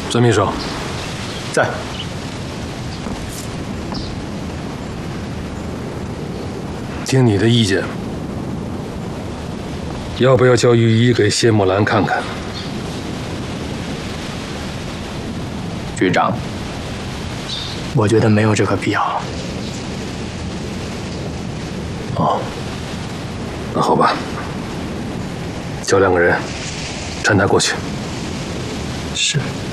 孙秘书， 在。 听你的意见，要不要叫御医给谢墨兰看看？ 局长，我觉得没有这个必要。 哦，那好吧，叫2个人搀他过去。 是。